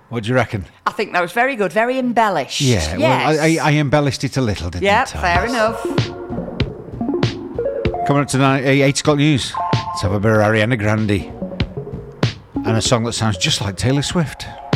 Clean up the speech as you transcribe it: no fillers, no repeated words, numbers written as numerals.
What do you reckon? I think that was very good, very embellished. Yeah, yes. well, I embellished it a little, didn't Yeah, I? fair enough. Coming up tonight, 8 o'clock news. Let's have a bit of Ariana Grande. And a song that sounds just like Taylor Swift.